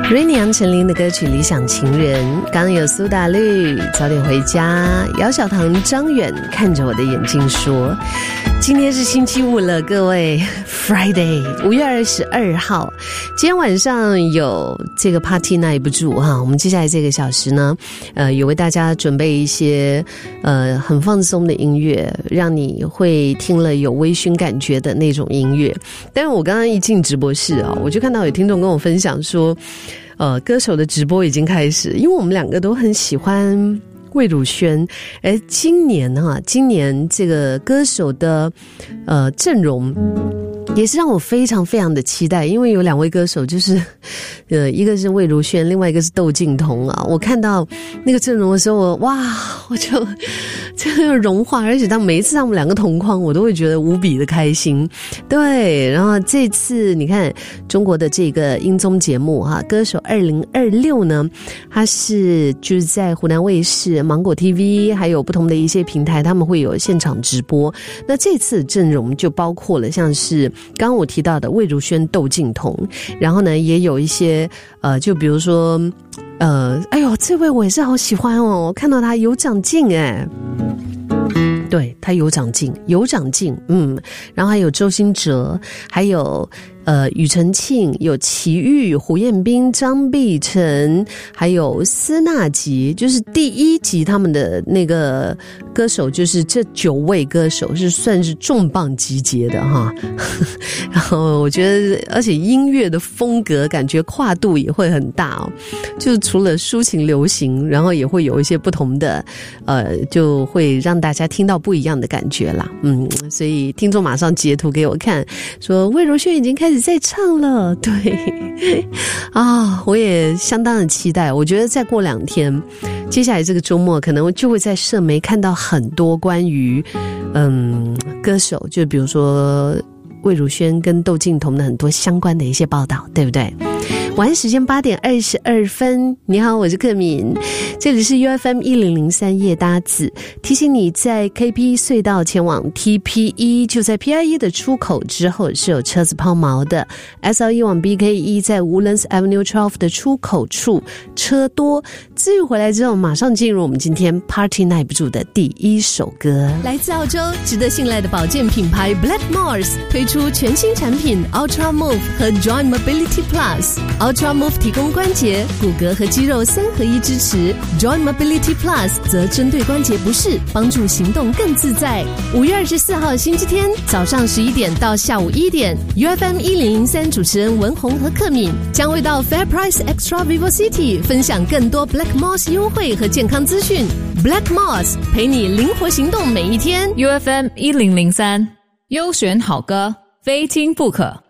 瑞尼杨丞琳的歌曲《理想情人》，刚刚有苏打绿早点回家，姚小棠张远看着我的眼睛说，今天是星期五了，各位 Friday 5月22号，今天晚上有这个 Party 耐不住哈，我们接下来这个小时呢有为大家准备一些很放松的音乐，让你会听了有微醺感觉的那种音乐。但是我刚刚一进直播室啊，我就看到有听众跟我分享说歌手的直播已经开始，因为我们两个都很喜欢魏如萱，而今年这个歌手的阵容也是让我非常非常的期待，因为有两位歌手，就是一个是魏如萱，另外一个是窦靖童啊。我看到那个阵容的时候，我就真的融化，而且当每一次他们两个同框，我都会觉得无比的开心。对，然后这次你看中国的这个音综节目哈，歌手2026呢，它是就是在湖南卫视、芒果 TV 还有不同的一些平台，他们会有现场直播。那这次阵容就包括了像是刚刚我提到的魏如萱、窦靖童，然后呢也有一些就比如说哎呦这位我也是好喜欢哦，我看到他有长进对，他有长进，然后还有周兴哲，还有庾澄庆，有齐豫、胡彦斌、张碧晨，还有司纳吉，就是第一集他们的那个歌手，就是这9位歌手是算是重磅集结的哈。然后我觉得，而且音乐的风格感觉跨度也会很大哦，就是除了抒情流行，然后也会有一些不同的就会让大家听到不一样的感觉啦。所以听众马上截图给我看，说魏如萱已经开始在唱了，对啊，我也相当的期待。我觉得再过2天，接下来这个周末可能就会在社媒看到很多关于歌手，就比如说魏如萱跟窦靖童的很多相关的一些报道，对不对？晚安时间8点22分，你好，我是克敏，这里是 UFM1003 夜搭子，提醒你在 KP 隧道前往 TP1， 就在 PIE 的出口之后是有车子抛锚的， SL1 往 BK1 在 Woodlands Avenue 12的出口处车多。至于回来之后马上进入我们今天 Party 耐不住的第一首歌，来自澳洲值得信赖的保健品牌 Black Mars 推出全新产品 Ultra Move 和 Joint Mobility Plus。Ultra Move 提供关节、骨骼和肌肉3合1支持， Joint Mobility Plus 则针对关节不适，帮助行动更自在。5月24号星期天早上11点到下午1点 UFM1003 主持人文宏和克敏将会到 Fair Price Extra Vivo City 分享更多 Black Mars 优惠和健康资讯。 Black Mars 陪你灵活行动每一天。 UFM1003 优选好歌，非听不可。